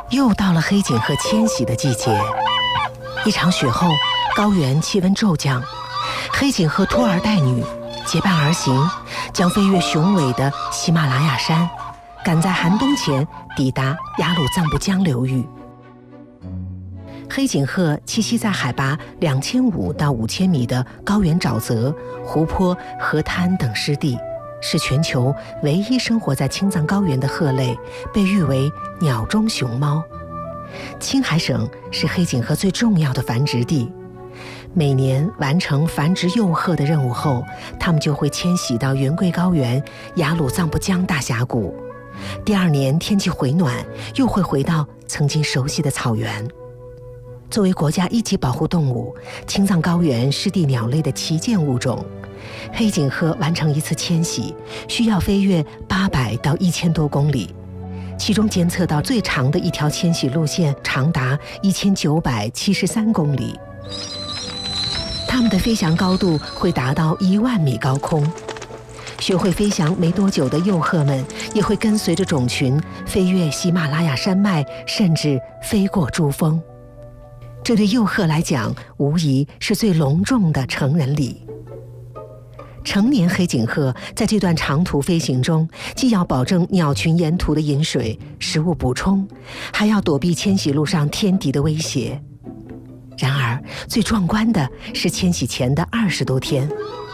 又到了黑颈鹤迁徙的季节。一场雪后，高原气温骤降，黑颈鹤拖儿带女结伴而行，将飞越雄伟的喜马拉雅山，赶在寒冬前抵达雅鲁藏布江流域。黑颈鹤栖息在海拔2500到5000米的高原沼泽、湖泊、河滩等湿地，是全球唯一生活在青藏高原的鹤类，被誉为鸟中熊猫。青海省是黑颈鹤最重要的繁殖地，每年完成繁殖幼鹤的任务后，它们就会迁徙到圆规高原、雅鲁藏布江大峡谷。第2年天气回暖，又会回到曾经熟悉的草原。作为国家1级保护动物，青藏高原湿地鸟类的旗舰物种，黑颈鹤完成一次迁徙需要飞越800到1000多公里，其中监测到最长的一条迁徙路线长达1973公里。它们的飞翔高度会达到10000米高空。学会飞翔没多久的幼鹤们也会跟随着种群飞越喜马拉雅山脉，甚至飞过珠峰。这对幼鹤来讲，无疑是最隆重的成人礼。成年黑颈鹤在这段长途飞行中，既要保证鸟群沿途的饮水、食物补充，还要躲避迁徙路上天敌的威胁。然而，最壮观的是迁徙前的20多天，